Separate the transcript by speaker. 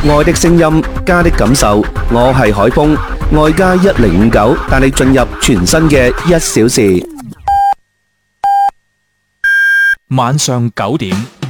Speaker 1: 愛的聲音，家的感受，我係海峰，愛家1059帶你進入全新嘅1小時。
Speaker 2: 晚上9點。